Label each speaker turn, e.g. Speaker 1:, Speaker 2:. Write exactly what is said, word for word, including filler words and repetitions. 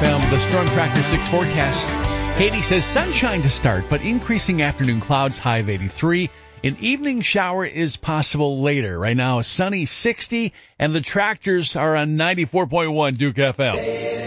Speaker 1: M. The Storm Tracker six forecast. Katie says sunshine to start, but increasing afternoon clouds, high of eighty-three. An evening shower is possible later. Right now, sunny sixty, and the Tractors are on ninety-four point one Duke F M.